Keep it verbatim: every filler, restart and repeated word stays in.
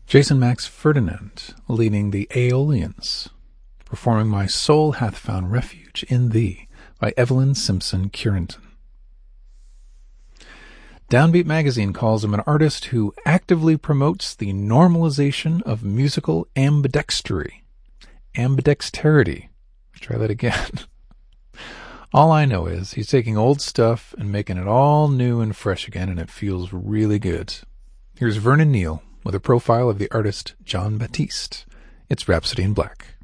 Jason Max Ferdinand, leading the Aeolians, performing My Soul Hath Found Refuge in Thee by Evelyn Simpson Curenton. Downbeat magazine calls him an artist who actively promotes the normalization of musical ambidextery. Ambidexterity. Try that again. All I know is he's taking old stuff and making it all new and fresh again, and it feels really good. Here's Vernon Neal with a profile of the artist Jon Batiste. It's Rhapsody in Black.